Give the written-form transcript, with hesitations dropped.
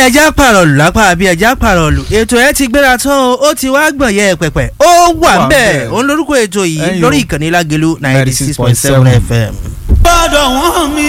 ẹja pàrọ̀lù lápá àbí ẹja pàrọ̀lù ètò ẹ ti gbéra tán ó ti wá gbọ̀nyẹ pẹ̀pẹ̀ ó wà ń bẹ̀ òun lórúkọ ètò yìí lórí ìkànnì Lágelú 96.7 FM. gbọ́dọ̀ wọ́n mi.